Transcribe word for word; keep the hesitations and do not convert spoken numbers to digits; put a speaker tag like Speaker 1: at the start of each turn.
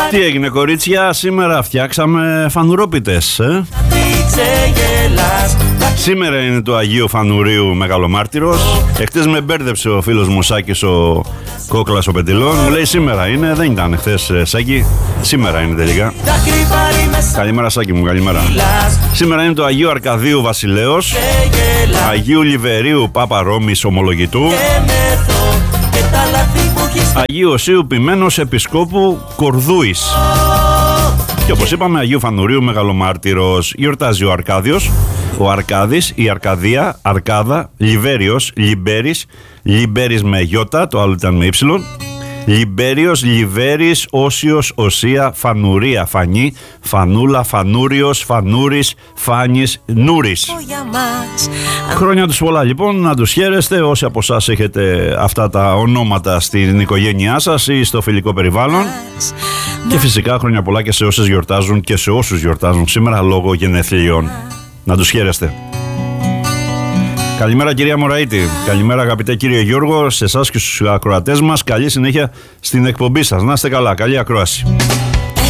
Speaker 1: Τι έγινε κορίτσια, σήμερα φτιάξαμε φανουρόπιτες ε? Σήμερα είναι το Αγίου Φανουρίου Μεγαλομάρτυρος. Εχθές με μπέρδεψε ο φίλος μου Σάκης, ο Κόκλας ο Πεντιλών. Μου λέει σήμερα είναι, δεν ήταν χθες Σάκη. Σήμερα είναι τελικά. Καλημέρα Σάκη μου, καλημέρα. Σήμερα είναι το Αγίου Αρκαδίου Βασιλέως, Αγίου Λιβερίου Πάπα Ρώμης Ομολογητού, Αγίου Οσίου Ποιμένος Επισκόπου Κορδούης. Και όπως είπαμε, Αγίου Φανουρίου Μεγαλομάρτυρος. Γιορτάζει ο Αρκάδιος, ο Αρκάδης, η Αρκαδία, Αρκάδα, Λιβέριος, Λιμπέρης, Λιμπέρης με γιώτα, το άλλο ήταν με ύψιλον. Λιμπέριος, Λιβέρης, Όσιος, Οσία, Φανουρία, Φανή, Φανούλα, Φανούριος, Φανούρης, Φάνης, Νούρης. Χρόνια τους πολλά λοιπόν, να τους χαίρεστε όσοι από εσάς έχετε αυτά τα ονόματα στην οικογένειά σας ή στο φιλικό περιβάλλον. Και φυσικά χρόνια πολλά και σε όσες γιορτάζουν και σε όσους γιορτάζουν σήμερα λόγω γενεθλίων. Να τους χαίρεστε. Καλημέρα κυρία Μωραήτη, καλημέρα αγαπητέ κύριε Γιώργο, σε εσάς και στους ακροατές μας. Καλή συνέχεια στην εκπομπή σας, να είστε καλά, καλή ακρόαση.